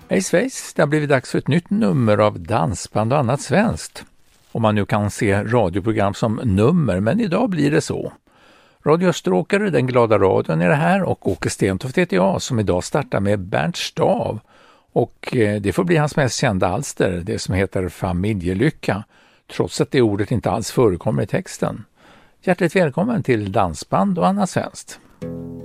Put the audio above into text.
Hej svejs, det har blivit dags för ett nytt nummer av Dansband och annat svenskt. Om man nu kan se radioprogram som nummer, men idag blir det så. Radio Österåker, den glada radion är det här, och Åke Stentoft heter jag som idag startar med Bernt Stav. Och det får bli hans mest kända alster, det som heter Familjelycka, trots att det ordet inte alls förekommer i texten. Hjärtligt välkommen till Dansband och annat svenskt.